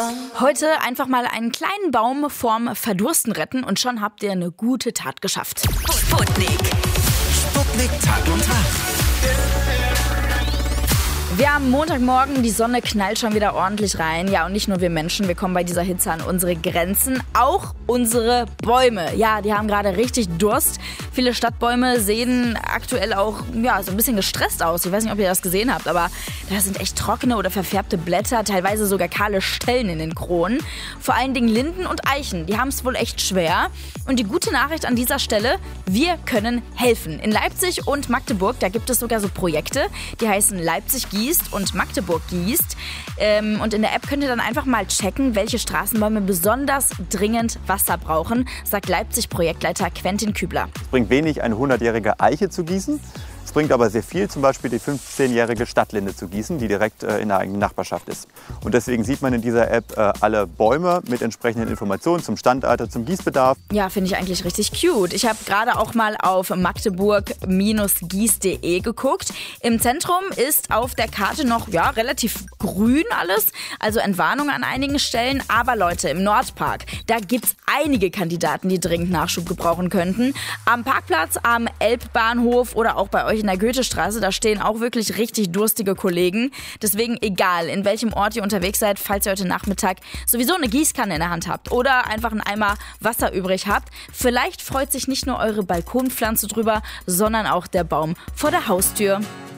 Heute einfach mal einen kleinen Baum vorm Verdursten retten und schon habt ihr eine gute Tat geschafft. Sputnik. Sputnik Tag und Tag. Wir haben Montagmorgen, die Sonne knallt schon wieder ordentlich rein. Ja, und nicht nur wir Menschen, wir kommen bei dieser Hitze an unsere Grenzen. Auch unsere Bäume. Ja, die haben gerade richtig Durst. Viele Stadtbäume sehen aktuell auch so ein bisschen gestresst aus. Ich weiß nicht, ob ihr das gesehen habt, aber da sind echt trockene oder verfärbte Blätter, teilweise sogar kahle Stellen in den Kronen. Vor allen Dingen Linden und Eichen, die haben es wohl echt schwer. Und die gute Nachricht an dieser Stelle, wir können helfen. In Leipzig und Magdeburg, da gibt es sogar so Projekte, die heißen Leipzig gießt und Magdeburg gießt. Und in der App könnt ihr dann einfach mal checken, welche Straßenbäume besonders dringend Wasser brauchen, sagt Leipzig-Projektleiter Quentin Kübler. Es bringt wenig, eine 100-jährige Eiche zu gießen. Es bringt aber sehr viel, zum Beispiel die 15-jährige Stadtlinde zu gießen, die direkt in der eigenen Nachbarschaft ist. Und deswegen sieht man in dieser App alle Bäume mit entsprechenden Informationen zum Standalter, zum Gießbedarf. Ja, finde ich eigentlich richtig cute. Ich habe gerade auch mal auf magdeburg-gieß.de geguckt. Im Zentrum ist auf der Karte noch relativ grün alles, also Entwarnung an einigen Stellen. Aber Leute, im Nordpark, da gibt's einige Kandidaten, die dringend Nachschub gebrauchen könnten. Am Parkplatz, am Elbbahnhof oder auch bei euch in der Goethestraße, da stehen auch wirklich richtig durstige Kollegen. Deswegen egal, in welchem Ort ihr unterwegs seid, falls ihr heute Nachmittag sowieso eine Gießkanne in der Hand habt oder einfach einen Eimer Wasser übrig habt, vielleicht freut sich nicht nur eure Balkonpflanze drüber, sondern auch der Baum vor der Haustür.